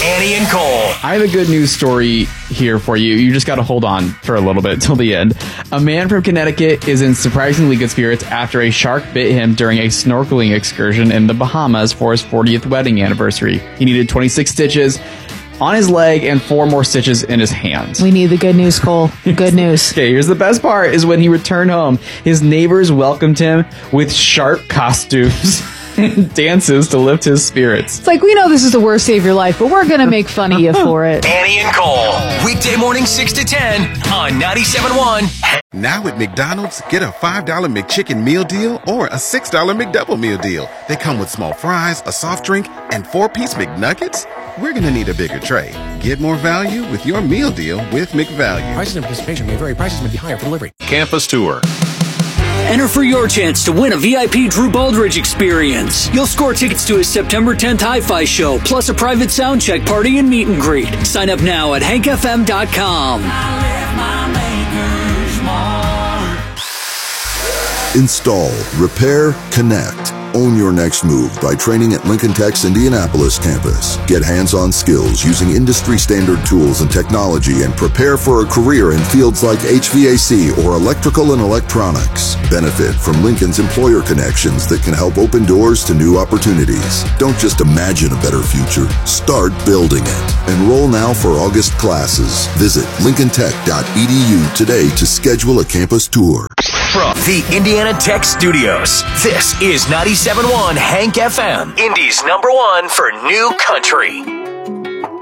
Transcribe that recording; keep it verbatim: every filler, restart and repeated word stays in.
Annie and Cole. I have a good news story here for you. You just got to hold on for a little bit till the end. A man from Connecticut is in surprisingly good spirits after a shark bit him during a snorkeling excursion in the Bahamas for his fortieth wedding anniversary. He needed twenty-six stitches on his leg and four more stitches in his hand. We need the good news, Cole. Good news. Okay, here's the best part is when he returned home, his neighbors welcomed him with shark costumes and dances to lift his spirits. It's like, we know this is the worst day of your life, but we're going to make fun of you for it. Annie and Cole. Weekday morning six to ten on ninety-seven point one. Now at McDonald's, get a five dollar McChicken meal deal or a six dollar McDouble meal deal. They come with small fries, a soft drink, and four-piece McNuggets. We're going to need a bigger tray. Get more value with your meal deal with McValue. Prices and participation may vary. Prices may be higher for delivery. Campus Tour. Enter for your chance to win a V I P Drew Baldridge experience. You'll score tickets to his September tenth Hi-Fi show, plus a private sound check party and meet and greet. Sign up now at hank f m dot com. Install, repair, connect. Own your next move by training at Lincoln Tech's Indianapolis campus. Get hands-on skills using industry-standard tools and technology and prepare for a career in fields like H V A C or electrical and electronics. Benefit from Lincoln's employer connections that can help open doors to new opportunities. Don't just imagine a better future. Start building it. Enroll now for August classes. Visit lincoln tech dot e d u today to schedule a campus tour. From the Indiana Tech Studios, this is ninety-seven point one Hank F M, Indy's number one for new country.